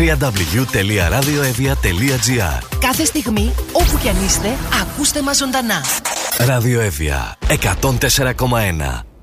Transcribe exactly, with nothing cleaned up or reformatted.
double-u double-u double-u τελεία radioevia τελεία gr. Κάθε στιγμή, όπου κι αν είστε, ακούστε μας ζωντανά. Radio Evia εκατόν τέσσερα κόμμα ένα.